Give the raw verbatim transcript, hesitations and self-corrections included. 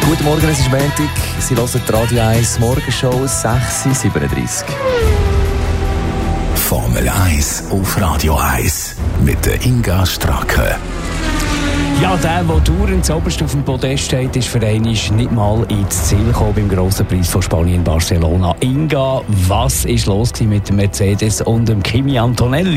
Guten Morgen, es ist Montag. Sie hören die Radio eins Morgenshow, sechs Uhr siebenunddreißig. Formel eins auf Radio eins mit der Inga Stracke. Ja, der, der dauernd zuoberst auf dem Podest steht, ist für einmal nicht mal ins Ziel gekommen beim grossen Preis von Spanien in Barcelona. Inga, was ist los mit dem Mercedes und dem Kimi Antonelli?